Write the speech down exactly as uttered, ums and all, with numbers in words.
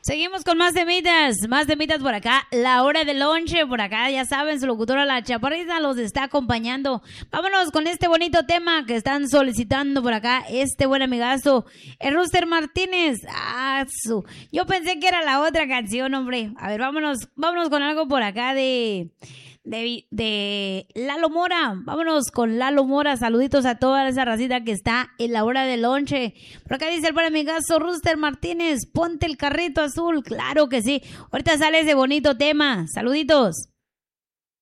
Seguimos con más temitas, más temitas por acá. La hora del lonche, por acá, ya saben, su locutora La Chaparrita los está acompañando. Vámonos con este bonito tema que están solicitando por acá, este buen amigazo, el Rooster Martínez. Ah, su. Yo pensé que era la otra canción, hombre. A ver, vámonos, vámonos con algo por acá de... De, de Lalo Mora. Vámonos con Lalo Mora. Saluditos a toda esa racita que está en la hora del lonche. Por acá dice el buen amigazo Rooster Martínez, ponte el carrito azul. Claro que sí. Ahorita sale ese bonito tema. Saluditos.